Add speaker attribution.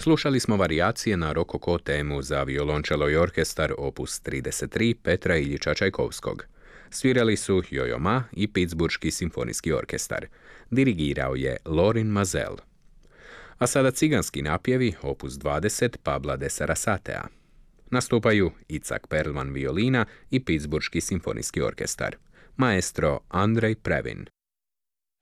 Speaker 1: Slušali smo varijacije na rokoko temu za violončelo i orkestar opus 33 Petra Iljiča Čajkovskog. Svirali su Jojo Ma i Pittsburghski simfonijski orkestar. Dirigirao je Lorin Maazel. A sada ciganski napjevi opus 20 Pabla de Sarasatea. Nastupaju Icak Perlman violina i Pittsburghski simfonijski orkestar. Maestro Andrej Previn.